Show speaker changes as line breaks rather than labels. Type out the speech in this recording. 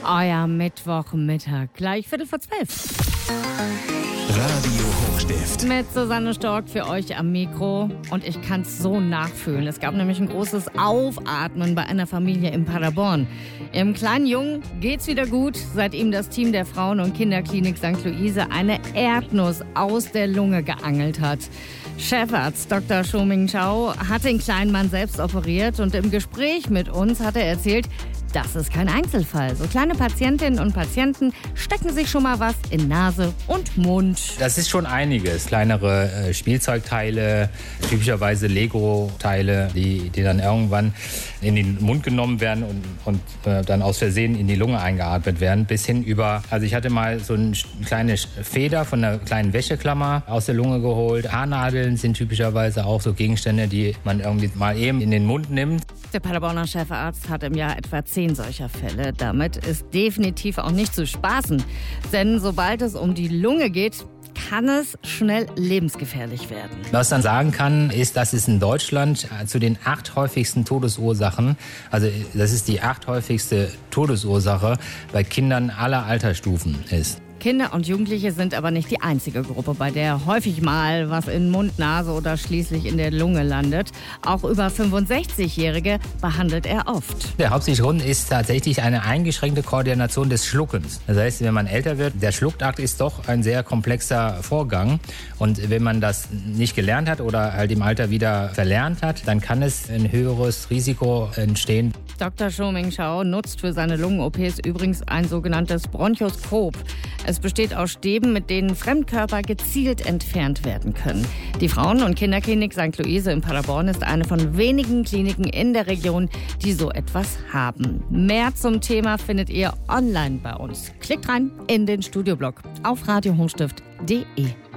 Euer Mittwochmittag, gleich 11:45.
Radio Hochstift.
Mit Susanne Stork für euch am Mikro. Und ich kann es so nachfühlen. Es gab nämlich ein großes Aufatmen bei einer Familie in Paderborn. Ihrem kleinen Jungen geht's wieder gut, seit ihm das Team der Frauen- und Kinderklinik St. Luise eine Erdnuss aus der Lunge geangelt hat. Chefarzt Dr. Shoming Chao hat den kleinen Mann selbst operiert und im Gespräch mit uns hat er erzählt, das ist kein Einzelfall. So kleine Patientinnen und Patienten stecken sich schon mal was in Nase und Mund.
Das ist schon einiges. Kleinere Spielzeugteile, typischerweise Lego-Teile, die dann irgendwann in den Mund genommen werden und dann aus Versehen in die Lunge eingeatmet werden. Bis hin über, also ich hatte mal so eine kleine Feder von einer kleinen Wäscheklammer aus der Lunge geholt. Haarnadeln sind typischerweise auch so Gegenstände, die man irgendwie mal eben in den Mund nimmt.
Der Paderborner Chefarzt hat im Jahr etwa 10 solcher Fälle. Damit ist definitiv auch nicht zu spaßen. Denn sobald es um die Lunge geht, kann es schnell lebensgefährlich werden.
Was man sagen kann, ist, dass es in Deutschland zu den 8 häufigsten Todesursachen, also das ist die 8 häufigste Todesursache bei Kindern aller Altersstufen ist.
Kinder und Jugendliche sind aber nicht die einzige Gruppe, bei der häufig mal was in Mund, Nase oder schließlich in der Lunge landet. Auch über 65-Jährige behandelt er oft.
Der hauptsächliche Grund ist tatsächlich eine eingeschränkte Koordination des Schluckens. Das heißt, wenn man älter wird, der Schluckakt ist doch ein sehr komplexer Vorgang. Und wenn man das nicht gelernt hat oder halt im Alter wieder verlernt hat, dann kann es ein höheres Risiko entstehen.
Dr. Shoming Chao nutzt für seine Lungen-OPs übrigens ein sogenanntes Bronchoskop. Es besteht aus Stäben, mit denen Fremdkörper gezielt entfernt werden können. Die Frauen- und Kinderklinik St. Luise in Paderborn ist eine von wenigen Kliniken in der Region, die so etwas haben. Mehr zum Thema findet ihr online bei uns. Klickt rein in den Studioblog auf radiohochstift.de.